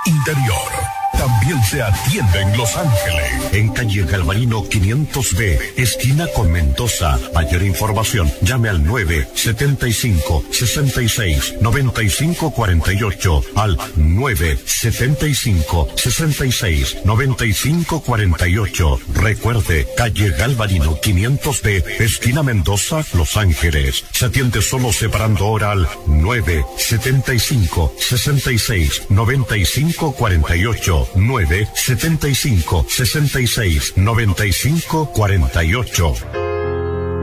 interior. También se atiende en Los Ángeles. En calle Galvarino 500B, esquina con Mendoza. Mayor información, llame al 975-66-9548, al 975-66-9548. Recuerde, calle Galvarino 500B, esquina Mendoza, Los Ángeles. Se atiende solo separando hora al 975-66-9548. 975-66-9548.